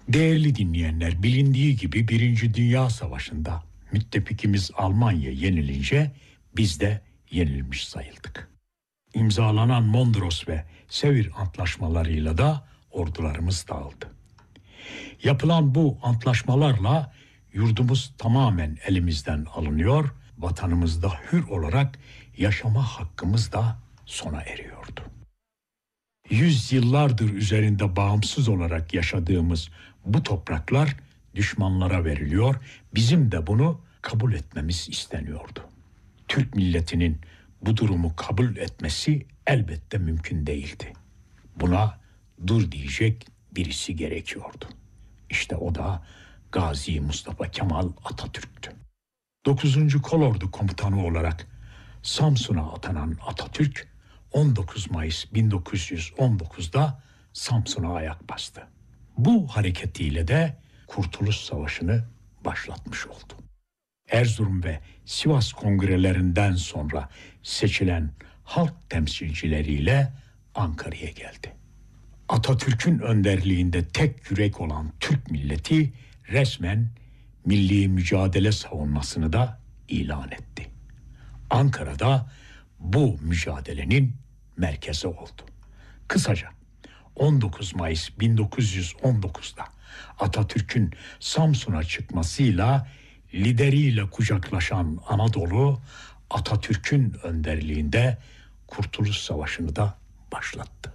Değerli dinleyenler, bilindiği gibi Birinci Dünya Savaşı'nda müttefikimiz Almanya yenilince biz de yenilmiş sayıldık. İmzalanan Mondros ve Sevr antlaşmalarıyla da ordularımız dağıldı. Yapılan bu antlaşmalarla yurdumuz tamamen elimizden alınıyor, vatanımızda hür olarak yaşama hakkımız da sona eriyordu. Yüzyıllardır üzerinde bağımsız olarak yaşadığımız bu topraklar düşmanlara veriliyor, bizim de bunu kabul etmemiz isteniyordu. Türk milletinin bu durumu kabul etmesi elbette mümkün değildi. Buna dur diyecek birisi gerekiyordu. İşte o da Gazi Mustafa Kemal Atatürk'tü. 9. Kolordu Komutanı olarak Samsun'a atanan Atatürk, 19 Mayıs 1919'da Samsun'a ayak bastı. Bu hareketiyle de Kurtuluş Savaşı'nı başlatmış oldu. Erzurum ve Sivas kongrelerinden sonra seçilen halk temsilcileriyle Ankara'ya geldi. Atatürk'ün önderliğinde tek yürek olan Türk milleti resmen milli mücadele savunmasını da ilan etti. Ankara'da bu mücadelenin merkezi oldu. Kısaca 19 Mayıs 1919'da Atatürk'ün Samsun'a çıkmasıyla lideriyle kucaklaşan Anadolu, Atatürk'ün önderliğinde Kurtuluş Savaşı'nı da başlattı.